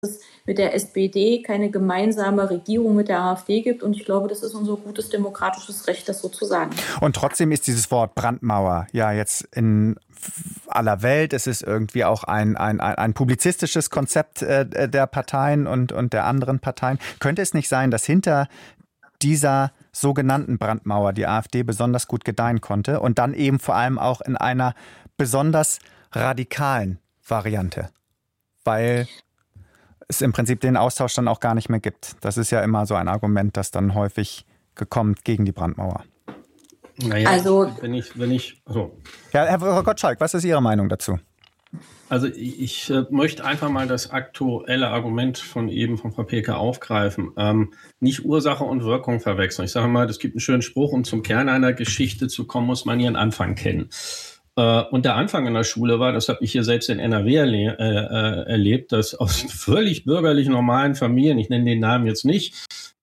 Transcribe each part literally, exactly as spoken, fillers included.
es mit der S P D keine gemeinsame Regierung mit der AfD gibt. Und ich glaube, das ist unser gutes demokratisches Recht, das so zu sagen. Und trotzdem ist dieses Wort Brandmauer ja jetzt in aller Welt. Es ist irgendwie auch ein, ein, ein publizistisches Konzept äh, der Parteien und, und der anderen Parteien. Könnte es nicht sein, dass hinter dieser sogenannten Brandmauer die AfD besonders gut gedeihen konnte und dann eben vor allem auch in einer besonders radikalen Variante? Weil es im Prinzip den Austausch dann auch gar nicht mehr gibt. Das ist ja immer so ein Argument, das dann häufig kommt gegen die Brandmauer. Naja, also, wenn ich, wenn ich, also. Ja, Herr Gottschalk, was ist Ihre Meinung dazu? Also ich, ich äh, möchte einfach mal das aktuelle Argument von eben von Frau Peker aufgreifen. Ähm, nicht Ursache und Wirkung verwechseln. Ich sage mal, es gibt einen schönen Spruch, um zum Kern einer Geschichte zu kommen, muss man ihren Anfang kennen. Äh, und der Anfang in der Schule war, das habe ich hier selbst in N R W erle- äh, erlebt, dass aus völlig bürgerlich normalen Familien, ich nenne den Namen jetzt nicht,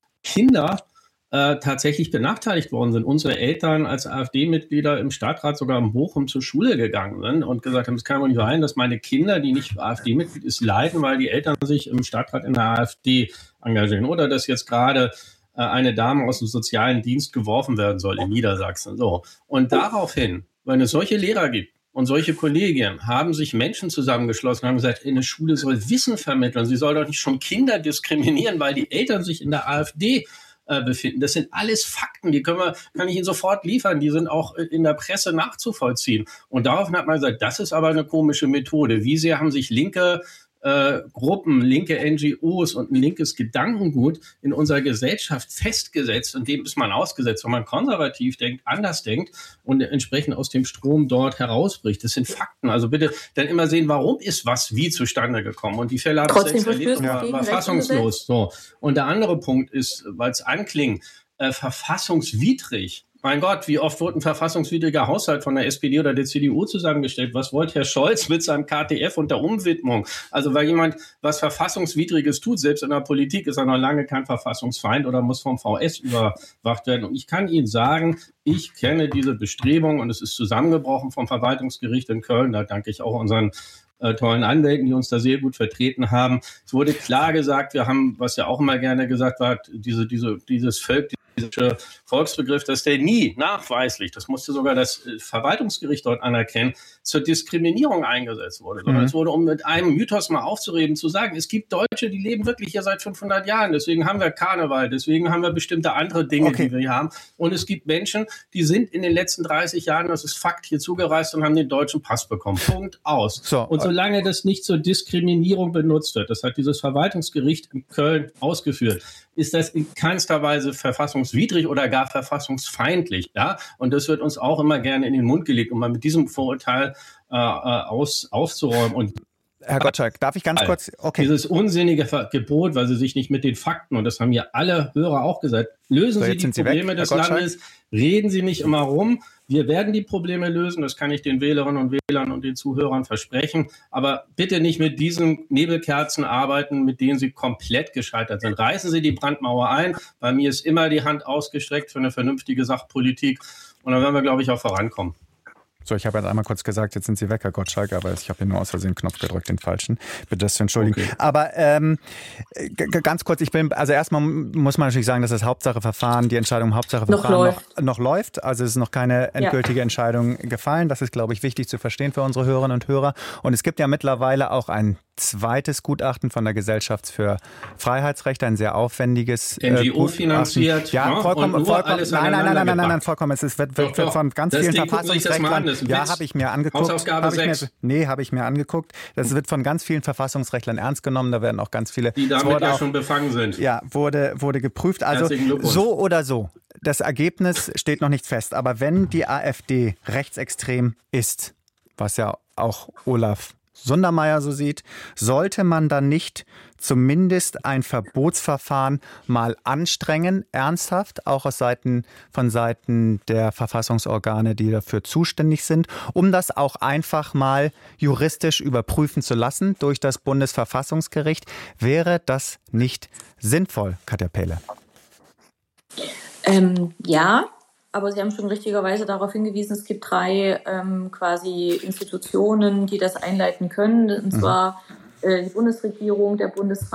Kinder Äh, tatsächlich benachteiligt worden sind. Unsere Eltern als AfD-Mitglieder im Stadtrat sogar in Bochum zur Schule gegangen sind und gesagt haben, es kann doch nicht sein, dass meine Kinder, die nicht AfD-Mitglied ist, leiden, weil die Eltern sich im Stadtrat in der AfD engagieren. Oder dass jetzt gerade äh, eine Dame aus dem sozialen Dienst geworfen werden soll in Niedersachsen. So. Und daraufhin, wenn es solche Lehrer gibt und solche Kollegien, haben sich Menschen zusammengeschlossen und haben gesagt, eine Schule soll Wissen vermitteln. Sie soll doch nicht schon Kinder diskriminieren, weil die Eltern sich in der AfD befinden. Das sind alles Fakten, die können wir, kann ich Ihnen sofort liefern, die sind auch in der Presse nachzuvollziehen. Und daraufhin hat man gesagt, das ist aber eine komische Methode. Wie sehr haben sich linke äh, Gruppen, linke N G Os und ein linkes Gedankengut in unserer Gesellschaft festgesetzt und dem ist man ausgesetzt, wenn man konservativ denkt, anders denkt und entsprechend aus dem Strom dort herausbricht. Das sind Fakten. Also bitte dann immer sehen, warum ist was wie zustande gekommen. Und die Fälle habe ich selbst erlebt, war, war fassungslos. So. Und der andere Punkt ist, weil es anklingt, äh, verfassungswidrig. Mein Gott, wie oft wurde ein verfassungswidriger Haushalt von der S P D oder der C D U zusammengestellt? Was wollte Herr Scholz mit seinem K T F und der Umwidmung? Also weil jemand was Verfassungswidriges tut, selbst in der Politik, ist er noch lange kein Verfassungsfeind oder muss vom V S überwacht werden. Und ich kann Ihnen sagen, ich kenne diese Bestrebung und es ist zusammengebrochen vom Verwaltungsgericht in Köln. Da danke ich auch unseren äh, tollen Anwälten, die uns da sehr gut vertreten haben. Es wurde klar gesagt, wir haben, was ja auch immer gerne gesagt wird, diese, diese, dieses Volk, dieser Volksbegriff, dass der nie nachweislich, das musste sogar das Verwaltungsgericht dort anerkennen, zur Diskriminierung eingesetzt wurde. Sondern mhm. es wurde, um mit einem Mythos mal aufzureden, zu sagen, es gibt Deutsche, die leben wirklich hier seit fünfhundert Jahren. Deswegen haben wir Karneval, deswegen haben wir bestimmte andere Dinge, okay. die wir hier haben. Und es gibt Menschen, die sind in den letzten dreißig Jahren, das ist Fakt, hier zugereist und haben den deutschen Pass bekommen. Punkt, aus. So. Und solange das nicht zur Diskriminierung benutzt wird, das hat dieses Verwaltungsgericht in Köln ausgeführt, ist das in keinster Weise verfassungswidrig oder gar verfassungsfeindlich. Ja? Und das wird uns auch immer gerne in den Mund gelegt, um mal mit diesem Vorurteil äh, aus, aufzuräumen. Und Herr Gottschalk, darf ich ganz kurz? Okay. Dieses unsinnige Gebot, weil Sie sich nicht mit den Fakten, und das haben ja alle Hörer auch gesagt, lösen so, Sie die Probleme weg, des Landes, reden Sie nicht immer rum. Wir werden die Probleme lösen, das kann ich den Wählerinnen und Wählern und den Zuhörern versprechen. Aber bitte nicht mit diesen Nebelkerzen arbeiten, mit denen Sie komplett gescheitert sind. Reißen Sie die Brandmauer ein. Bei mir ist immer die Hand ausgestreckt für eine vernünftige Sachpolitik. Und dann werden wir, glaube ich, auch vorankommen. So, ich habe jetzt einmal kurz gesagt, jetzt sind Sie weg, Herr Gottschalk, aber ich habe hier nur aus Versehen den Knopf gedrückt, den falschen. Bitte das zu entschuldigen. Okay. Aber ähm, g- ganz kurz, ich bin, also erstmal muss man natürlich sagen, dass das Hauptsache-Verfahren, die Entscheidung im Hauptsache-Verfahren noch läuft. Noch, noch läuft. Also es ist noch keine endgültige ja. Entscheidung gefallen. Das ist, glaube ich, wichtig zu verstehen für unsere Hörerinnen und Hörer. Und es gibt ja mittlerweile auch ein zweites Gutachten von der Gesellschaft für Freiheitsrechte, ein sehr aufwendiges N G O finanziert. Ja, vollkommen, vollkommen. Nein, nein, nein, nein, nein, nein, nein, vollkommen. Es ist, wird, wird, wird von ganz das vielen Verfassungsrechtlern. Ja, habe ich mir angeguckt. Hausaufgabe hab sechs. Mir, nee, habe ich mir angeguckt. Das wird von ganz vielen Verfassungsrechtlern ernst genommen. Da werden auch ganz viele. Die damit ja auch, schon befangen sind. Ja, wurde, wurde geprüft. Also so oder so. Das Ergebnis steht noch nicht fest. Aber wenn die AfD rechtsextrem ist, was ja auch Olaf Sundermeier so sieht, sollte man dann nicht zumindest ein Verbotsverfahren mal anstrengen, ernsthaft, auch aus Seiten, von Seiten der Verfassungsorgane, die dafür zuständig sind, um das auch einfach mal juristisch überprüfen zu lassen durch das Bundesverfassungsgericht. Wäre das nicht sinnvoll, Katja Pähle? Ähm, ja. Aber Sie haben schon richtigerweise darauf hingewiesen, es gibt drei ähm, quasi Institutionen, die das einleiten können. Und zwar äh, die Bundesregierung, der Bundesrat